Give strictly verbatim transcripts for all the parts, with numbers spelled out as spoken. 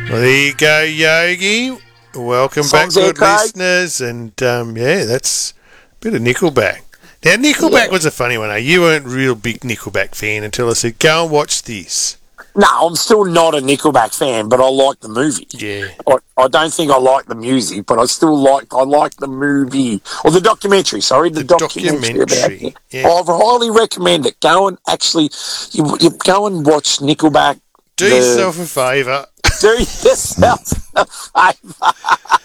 Well, there you go, Yogi. Welcome Songs back, good there, Craig. listeners. And, um, yeah, that's a bit of Nickelback. Now, Nickelback Yeah. was a funny one. Eh? You weren't a real big Nickelback fan until I said, go and watch this. No, I'm still not a Nickelback fan, but I like the movie. Yeah. I, I don't think I like the music, but I still like I like the movie or the documentary. Sorry, the, The documentary. documentary, About it. yeah. I highly recommend it. Go and actually, you, you go and watch Nickelback. Do the- yourself a favour. Do yourself a favour.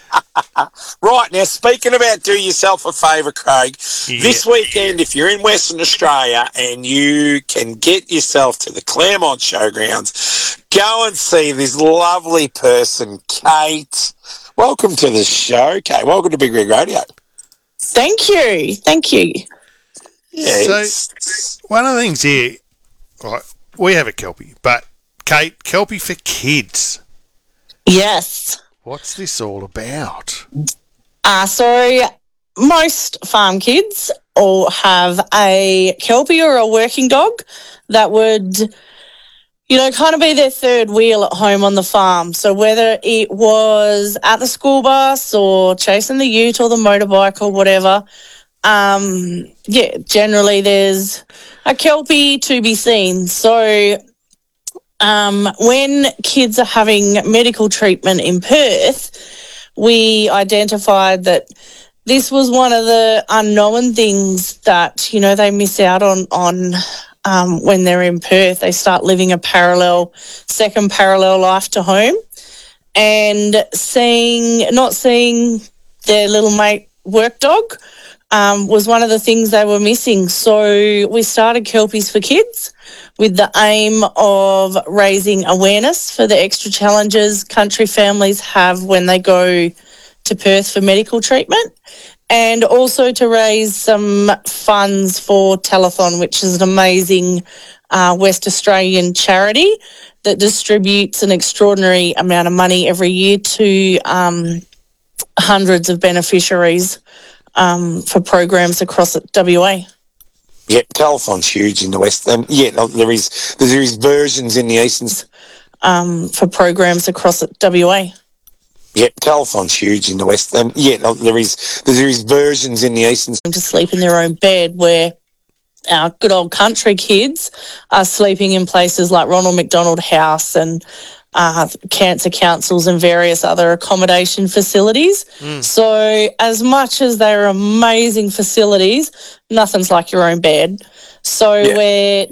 Right, now, speaking about do yourself a favour, Craig, Yeah. this weekend, if you're in Western Australia and you can get yourself to the Claremont Showgrounds, go and see this lovely person, Kate. Welcome to the show, Kate. Welcome to Big Rig Radio. Thank you. Thank you. Yeah, So- it's- One of the things here, right, we have a Kelpie, but Kate, Kelpie for kids. Yes. What's this all about? Uh, so most farm kids all have a Kelpie or a working dog that would, you know, kind of be their third wheel at home on the farm. So whether it was at the school bus or chasing the ute or the motorbike or whatever, um, yeah, generally there's a Kelpie to be seen. So um, when kids are having medical treatment in Perth, we identified that this was one of the unknown things that, you know, they miss out on, on um, when they're in Perth. They start living a parallel, second parallel life to home, and seeing, not seeing their little mate work dog um, was one of the things they were missing. So we started Kelpies for Kids with the aim of raising awareness for the extra challenges country families have when they go to Perth for medical treatment, and also to raise some funds for Telethon, which is an amazing uh, West Australian charity that distributes an extraordinary amount of money every year to um, hundreds of beneficiaries um, for programs across W A. yeah, Telethon's huge in the West. And yeah, no, there is there is versions in the Eastern. Um, for programs across W A. Yeah, Telethon's huge in the West. And yeah, no, there is there is versions in the Eastern. To sleep in their own bed, where our good old country kids are sleeping in places like Ronald McDonald House and uh, cancer councils and various other accommodation facilities. Mm. So as much as they're amazing facilities, nothing's like your own bed. So Yeah. we're